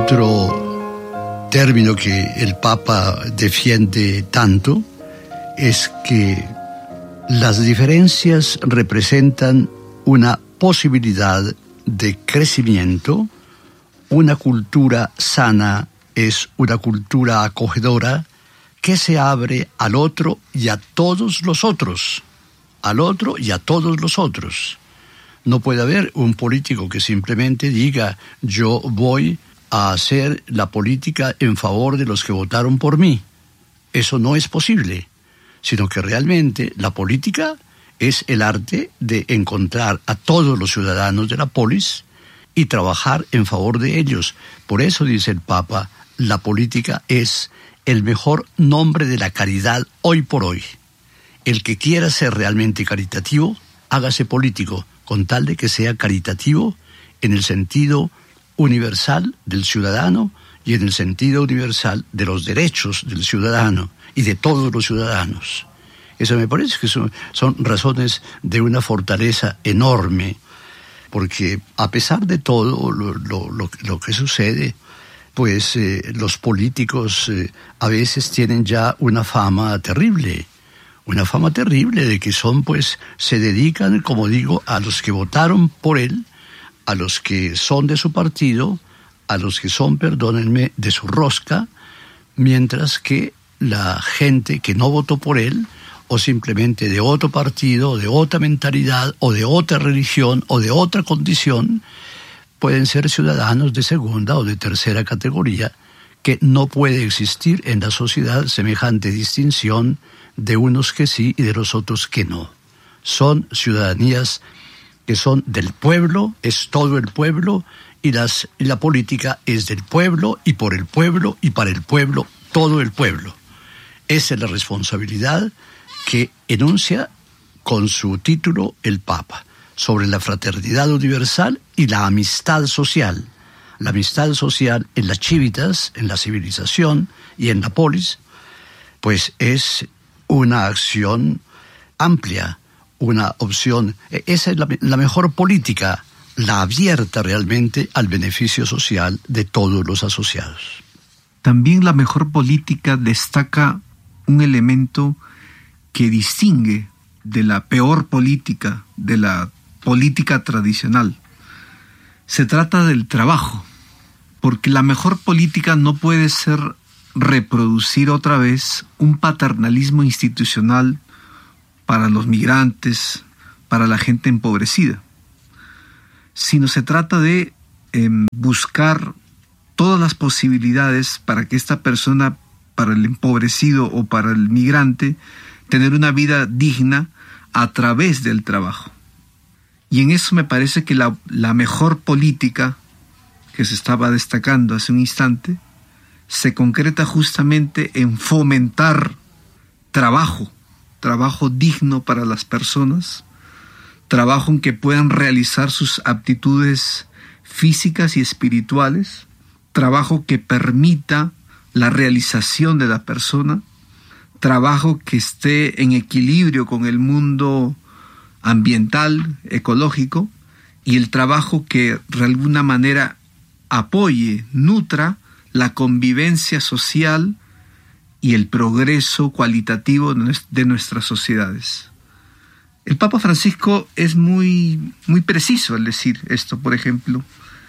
Otro término que el Papa defiende tanto es que las diferencias representan una posibilidad de crecimiento. Una cultura sana es una cultura acogedora que se abre al otro y a todos los otros. Al otro y a todos los otros. No puede haber un político que simplemente diga: yo voy a hacer la política en favor de los que votaron por mí. Eso no es posible, sino que realmente la política es el arte de encontrar a todos los ciudadanos de la polis y trabajar en favor de ellos. Por eso dice el Papa, la política es el mejor nombre de la caridad hoy por hoy. El que quiera ser realmente caritativo, hágase político, con tal de que sea caritativo en el sentido universal del ciudadano y en el sentido universal de los derechos del ciudadano y de todos los ciudadanos. Eso me parece que son razones de una fortaleza enorme, porque a pesar de todo lo que sucede, pues los políticos a veces tienen ya una fama terrible de que son, pues, se dedican, como digo, a los que votaron por él, a los que son de su partido, a los que son, perdónenme, de su rosca, mientras que la gente que no votó por él, o simplemente de otro partido, o de otra mentalidad, o de otra religión, o de otra condición, pueden ser ciudadanos de segunda o de tercera categoría, que no puede existir en la sociedad semejante distinción de unos que sí y de los otros que no. Son ciudadanías que son del pueblo, es todo el pueblo, y la política es del pueblo y por el pueblo y para el pueblo, todo el pueblo. Esa es la responsabilidad que enuncia con su título el Papa, sobre la fraternidad universal y la amistad social. La amistad social en la civitas, en la civilización y en la polis, pues es una acción amplia, una opción. Esa es la mejor política, la abierta realmente al beneficio social de todos los asociados. También la mejor política destaca un elemento que distingue de la peor política, de la política tradicional. Se trata del trabajo, porque la mejor política no puede ser reproducir otra vez un paternalismo institucional para los migrantes, para la gente empobrecida, sino se trata de buscar todas las posibilidades para que esta persona, para el empobrecido o para el migrante, tener una vida digna a través del trabajo. Y en eso me parece que la mejor política que se estaba destacando hace un instante se concreta justamente en fomentar trabajo digno para las personas, trabajo en que puedan realizar sus aptitudes físicas y espirituales, trabajo que permita la realización de la persona, trabajo que esté en equilibrio con el mundo ambiental, ecológico, y el trabajo que de alguna manera apoye, nutra la convivencia social y el progreso cualitativo de nuestras sociedades. El Papa Francisco es muy preciso al decir esto, por ejemplo.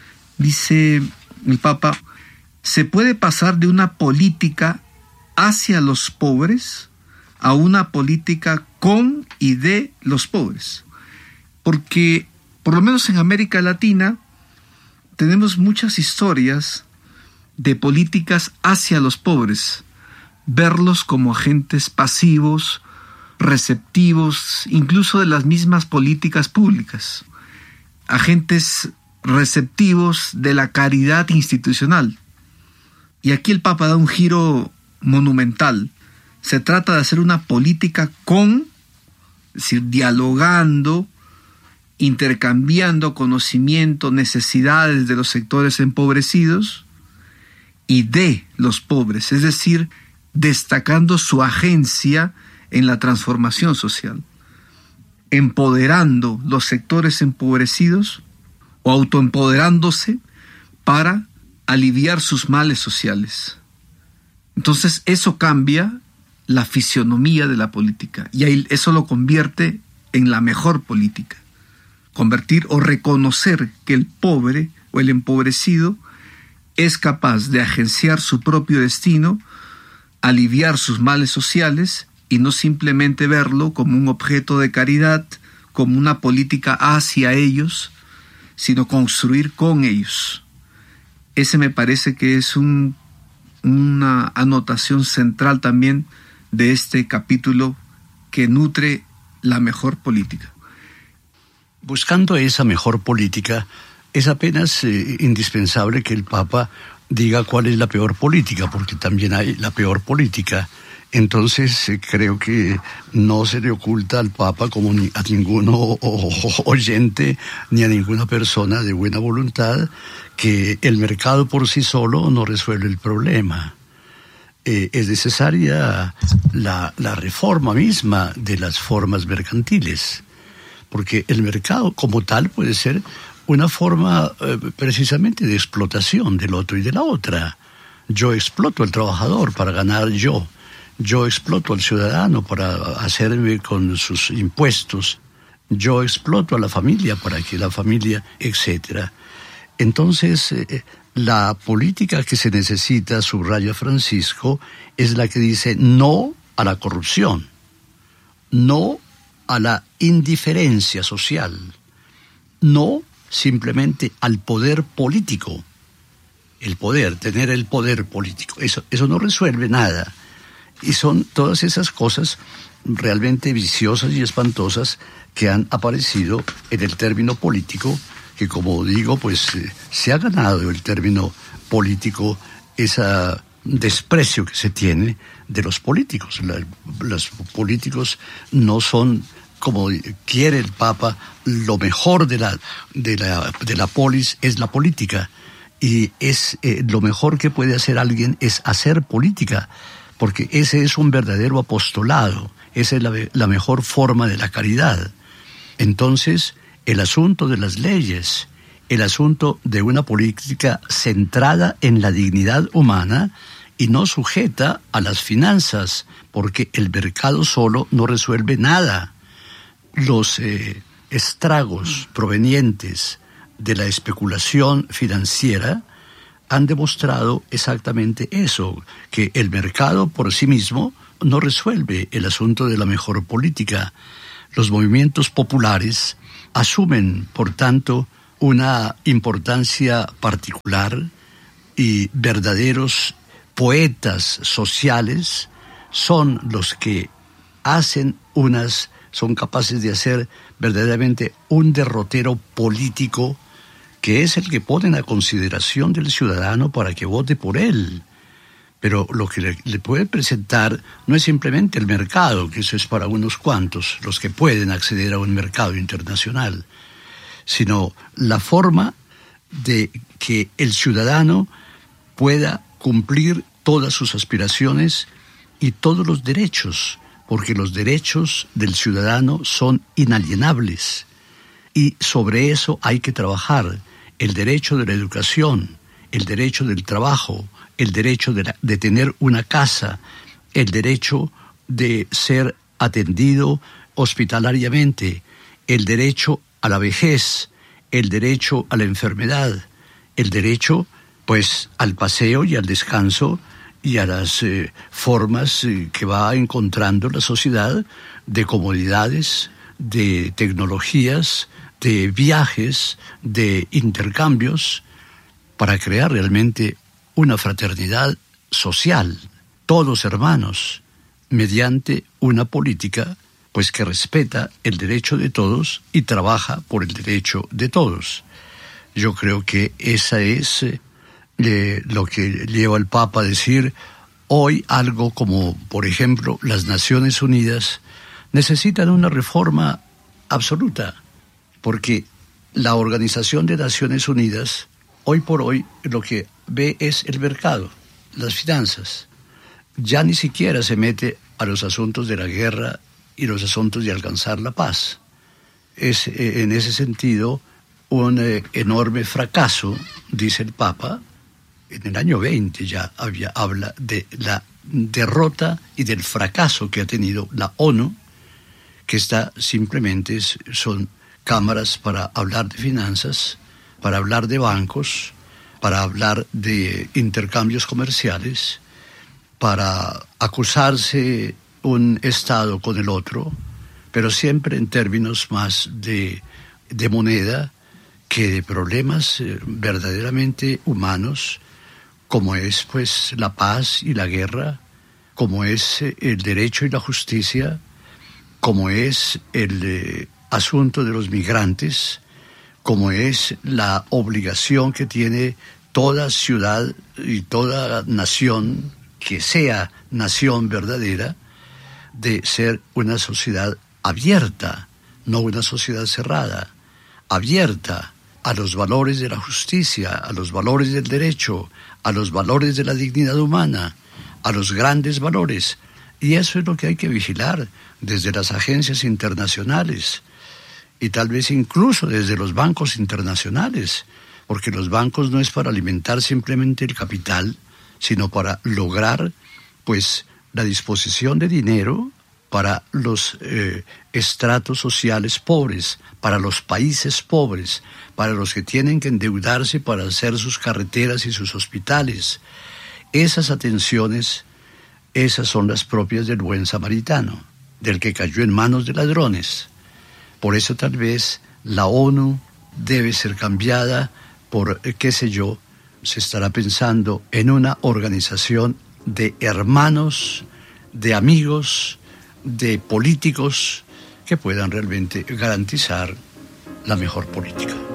Dice el Papa, se puede pasar de una política hacia los pobres a una política con y de los pobres. Porque, por lo menos en América Latina, tenemos muchas historias de políticas hacia los pobres, verlos como agentes pasivos, receptivos, incluso de las mismas políticas públicas, agentes receptivos de la caridad institucional. Y aquí el Papa da un giro monumental. Se trata de hacer una política con, es decir, dialogando, intercambiando conocimiento, necesidades de los sectores empobrecidos y de los pobres, es decir, destacando su agencia en la transformación social, empoderando los sectores empobrecidos o autoempoderándose para aliviar sus males sociales. Entonces eso cambia la fisionomía de la política y ahí eso lo convierte en la mejor política. Convertir o reconocer que el pobre o el empobrecido es capaz de agenciar su propio destino, aliviar sus males sociales y no simplemente verlo como un objeto de caridad, como una política hacia ellos, sino construir con ellos. Ese me parece que es una anotación central también de este capítulo que nutre la mejor política. Buscando esa mejor política, es apenas indispensable que el Papa diga cuál es la peor política, porque también hay la peor política. Entonces creo que no se le oculta al Papa como a ningún oyente ni a ninguna persona de buena voluntad que el mercado por sí solo no resuelve el problema. Es necesaria la reforma misma de las formas mercantiles, porque el mercado como tal puede ser una forma precisamente de explotación del otro y de la otra. Yo exploto al trabajador para ganar yo exploto al ciudadano para hacerme con sus impuestos, yo exploto a la familia para que la familia, etcétera. Entonces, la política que se necesita, subraya Francisco, es la que dice no a la corrupción, no a la indiferencia social, no simplemente al poder político. El poder, tener el poder político, eso no resuelve nada. Y son todas esas cosas realmente viciosas y espantosas que han aparecido en el término político, que como digo, pues se ha ganado el término político ese desprecio que se tiene de los políticos. Los políticos no son, como quiere el Papa, lo mejor de la polis es la política. Y es lo mejor que puede hacer alguien es hacer política, porque ese es un verdadero apostolado, esa es la mejor forma de la caridad. Entonces, el asunto de las leyes, el asunto de una política centrada en la dignidad humana y no sujeta a las finanzas, porque el mercado solo no resuelve nada. Los estragos provenientes de la especulación financiera han demostrado exactamente eso, que el mercado por sí mismo no resuelve el asunto de la mejor política. Los movimientos populares asumen, por tanto, una importancia particular y verdaderos poetas sociales son los que son capaces de hacer verdaderamente un derrotero político que es el que ponen a consideración del ciudadano para que vote por él. Pero lo que le puede presentar no es simplemente el mercado, que eso es para unos cuantos, los que pueden acceder a un mercado internacional, sino la forma de que el ciudadano pueda cumplir todas sus aspiraciones y todos los derechos, porque los derechos del ciudadano son inalienables. Y sobre eso hay que trabajar. El derecho de la educación, el derecho del trabajo, el derecho de tener una casa, el derecho de ser atendido hospitalariamente, el derecho a la vejez, el derecho a la enfermedad, el derecho, pues, al paseo y al descanso y a las formas que va encontrando la sociedad de comodidades, de tecnologías, de viajes, de intercambios, para crear realmente una fraternidad social, todos hermanos, mediante una política pues que respeta el derecho de todos y trabaja por el derecho de todos. Yo creo que esa es lo que lleva al Papa a decir hoy algo como, por ejemplo, las Naciones Unidas necesitan una reforma absoluta, porque la Organización de Naciones Unidas, hoy por hoy, lo que ve es el mercado, las finanzas. Ya ni siquiera se mete a los asuntos de la guerra y los asuntos de alcanzar la paz. Es en ese sentido un enorme fracaso, dice el Papa, en el año 20 ya habla de la derrota y del fracaso que ha tenido la ONU, que son cámaras para hablar de finanzas, para hablar de bancos, para hablar de intercambios comerciales, para acusarse un Estado con el otro, pero siempre en términos más de moneda que de problemas verdaderamente humanos, como es pues la paz y la guerra, como es el derecho y la justicia, como es el asunto de los migrantes, como es la obligación que tiene toda ciudad y toda nación, que sea nación verdadera, de ser una sociedad abierta, no una sociedad cerrada, abierta a los valores de la justicia, a los valores del derecho, a los valores de la dignidad humana, a los grandes valores. Y eso es lo que hay que vigilar desde las agencias internacionales y tal vez incluso desde los bancos internacionales, porque los bancos no es para alimentar simplemente el capital, sino para lograr pues la disposición de dinero para los estratos sociales pobres, para los países pobres, para los que tienen que endeudarse para hacer sus carreteras y sus hospitales. Esas atenciones, esas son las propias del buen samaritano, del que cayó en manos de ladrones. Por eso tal vez la ONU debe ser cambiada por, se estará pensando en una organización de hermanos, de amigos, de políticos que puedan realmente garantizar la mejor política.